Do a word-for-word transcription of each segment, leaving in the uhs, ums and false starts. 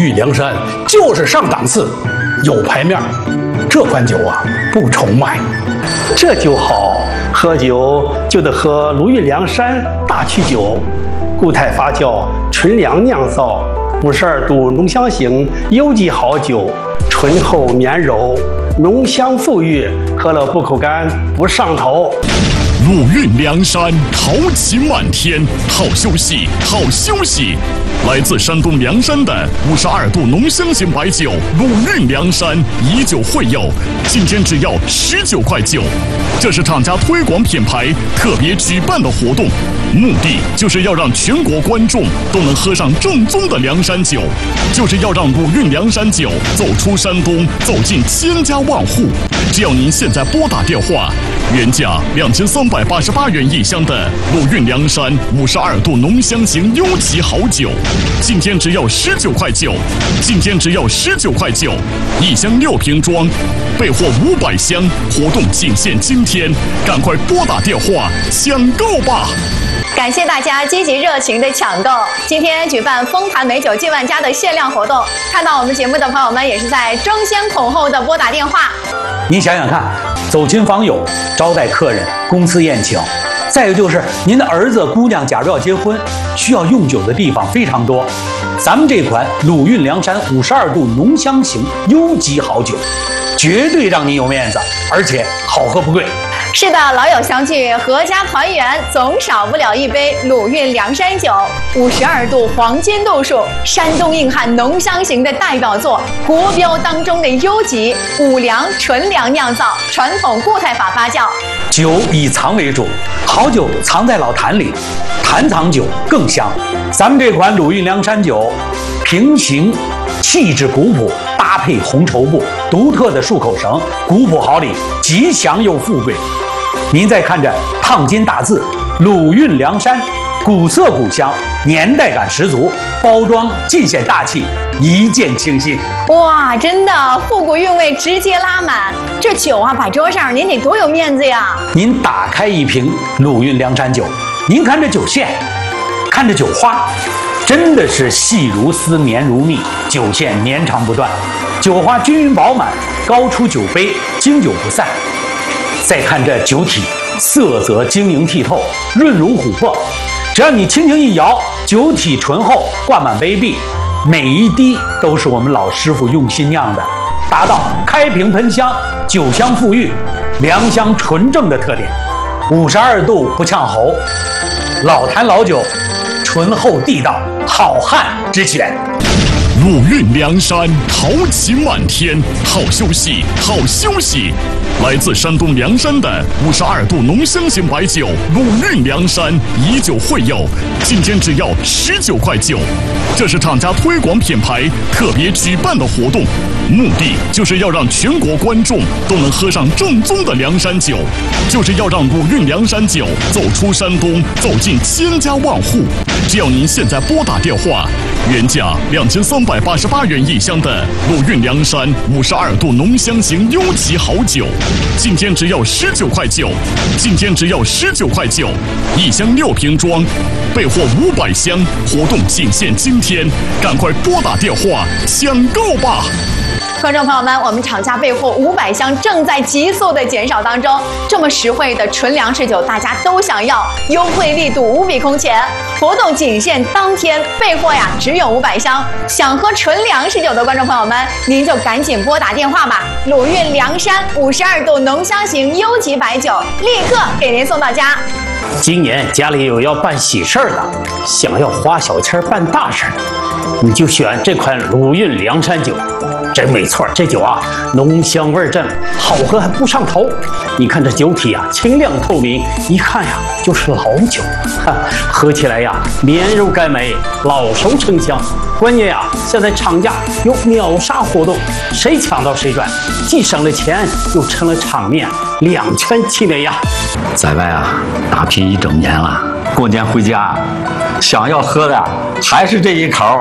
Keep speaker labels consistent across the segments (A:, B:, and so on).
A: 玉梁山就是上档次，有牌面。这款酒啊，不愁卖。
B: 这酒好，喝酒就得喝鲁豫梁山大曲酒，固态发酵，纯粮酿造，五十二度浓香型优级好酒，醇厚绵柔，浓香馥郁，喝了不口干，不上头。
C: 鲁韵梁山，豪气漫天，好休息，好休息。来自山东凉山的五十二度浓香型白酒鲁韵梁山以酒会友，今天只要十九块九。这是厂家推广品牌特别举办的活动，目的就是要让全国观众都能喝上正宗的凉山酒，就是要让鲁韵梁山酒走出山东，走进千家万户。只要您现在拨打电话，原价两千三百八十八元一箱的鲁韵梁山五十二度浓香型优级好酒，今天只要十九块九，今天只要十九块九，一箱六瓶装，备货五百箱，活动仅限今天，赶快拨打电话抢购吧！
D: 感谢大家积极热情的抢购。今天举办丰盘美酒进万家的限量活动，看到我们节目的朋友们也是在争先恐后的拨打电话。
A: 您想想看，走亲访友、招待客人、公司宴请，再有就是您的儿子、姑娘假如要结婚，需要用酒的地方非常多。咱们这款鲁韵梁山五十二度浓香型优级好酒，绝对让您有面子，而且好喝不贵。
D: 是的，老友相聚，阖家团圆，总少不了一杯鲁韵梁山酒。五十二度黄金度数，山东硬汉浓香型的代表作，国标当中的优级，五粮纯粮酿造，传统固态法发酵。
A: 酒以藏为主，好酒藏在老坛里，坛藏酒更香。咱们这款鲁韵梁山酒，平形气质古朴，搭配红绸布，独特的漱口绳，古朴好礼，吉祥又富贵。您再看着烫金大字鲁韵梁山，古色古香，年代感十足，包装尽显大气，一见倾心。
D: 哇，真的复古韵味直接拉满，这酒啊摆桌上您得多有面子呀！
A: 您打开一瓶鲁韵梁山酒，您看这酒线，看这酒花，真的是细如丝，绵如蜜，酒线绵长不断，酒花均匀饱满，高出酒杯，经久不散。再看这酒体，色泽晶莹剔透，润如琥珀，只要你轻轻一摇，酒体醇厚，灌满杯壁，每一滴都是我们老师傅用心酿的，达到开瓶喷香，酒香馥郁，良香纯正的特点。五十二度不呛喉，老坛老酒，醇厚地道，好汉之选。
C: 鲁韵梁山，豪气漫天，好休息，好休息。来自山东凉山的五十二度浓香型白酒鲁韵梁山以酒会友，今天只要十九块九。这是厂家推广品牌特别举办的活动，目的就是要让全国观众都能喝上正宗的凉山酒，就是要让鲁韵梁山酒走出山东，走进千家万户。只要您现在拨打电话，原价两千三百八十八元一箱的鲁韵梁山五十二度浓香型优级好酒，今天只要十九块九，今天只要十九块九，一箱六瓶装，备货五百箱，活动仅限今天，赶快拨打电话抢购吧！
D: 观众朋友们，我们厂家备货五百箱，正在急速的减少当中。这么实惠的纯粮食酒，大家都想要，优惠力度无比空前。活动仅限当天，备货呀只有五百箱。想喝纯粮食酒的观众朋友们，您就赶紧拨打电话吧。鲁韵梁山五十二度浓香型优级白酒，立刻给您送到家。
B: 今年家里有要办喜事儿的，想要花小钱办大事儿，你就选这款鲁韵梁山酒。真没错，这酒啊，浓香味正，好喝还不上头。你看这酒体啊，清亮透明，一看呀就是老酒，哈，喝起来呀绵柔甘美，老熟成香。关键呀，现在厂家有秒杀活动，谁抢到谁赚，既省了钱，又成了场面，两全其美呀。
E: 在外啊打拼一整年了，过年回家，想要喝的还是这一口。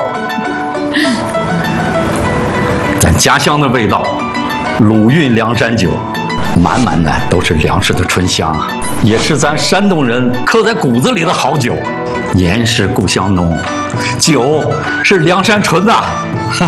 E: 咱家乡的味道，鲁韵梁山酒，满满的都是粮食的醇香啊，也是咱山东人刻在骨子里的好酒。年是故乡浓，酒是梁山醇呐。